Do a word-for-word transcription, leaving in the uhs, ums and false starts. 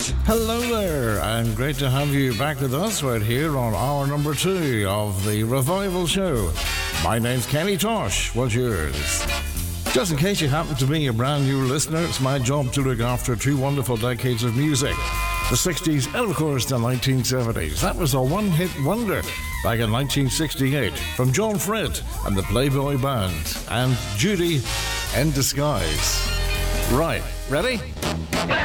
Hello there, and great to have you back with us right here on hour number two of the Revival Show. My name's Kenny Tosh. What's yours? Just in case you happen to be a brand new listener, it's my job to look after two wonderful decades of music. The sixties and, of course, the nineteen seventies. That was a one-hit wonder back in nineteen sixty-eight from John Fred and the Playboy Band and Judy in Disguise. Right, ready?